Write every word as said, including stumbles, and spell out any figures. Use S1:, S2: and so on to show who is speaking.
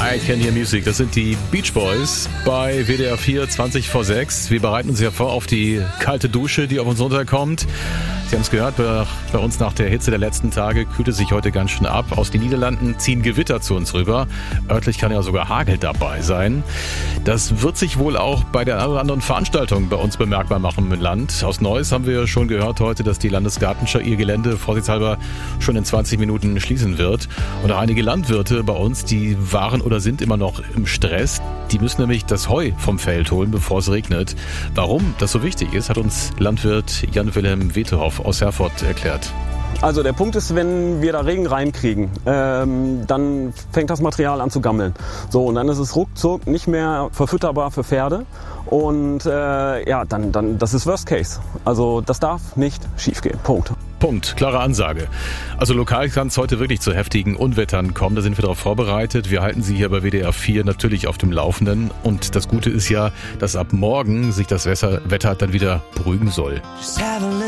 S1: I Can Hear Music, das sind die Beach Boys bei W D R vier zwanzig vor sechs. Wir bereiten uns ja vor auf die kalte Dusche, die auf uns runterkommt. Sie haben es gehört, bei, bei uns nach der Hitze der letzten Tage kühlt es sich heute ganz schön ab. Aus den Niederlanden ziehen Gewitter zu uns rüber. Örtlich kann ja sogar Hagel dabei sein. Das wird sich wohl auch bei der einen oder anderen Veranstaltung bei uns bemerkbar machen im Land. Aus Neuss haben wir schon gehört heute, dass die Landesgartenschau ihr Gelände vorsichtshalber schon in zwanzig Minuten schließen wird. Und auch einige Landwirte bei uns, die waren oder sind immer noch im Stress. Die müssen nämlich das Heu vom Feld holen, bevor es regnet. Warum das so wichtig ist, hat uns Landwirt Jan-Wilhelm Wetehoff aus Herford erklärt.
S2: Also der Punkt ist, wenn wir da Regen reinkriegen, ähm, dann fängt das Material an zu gammeln. So, und dann ist es ruckzuck nicht mehr verfütterbar für Pferde. Und äh, ja, dann, dann, das ist Worst Case. Also das darf nicht schiefgehen. Punkt.
S1: Punkt, klare Ansage. Also lokal kann es heute wirklich zu heftigen Unwettern kommen, da sind wir darauf vorbereitet. Wir halten Sie hier bei W D R vier natürlich auf dem Laufenden. Und das Gute ist ja, dass ab morgen sich das Wetter dann wieder beruhigen soll.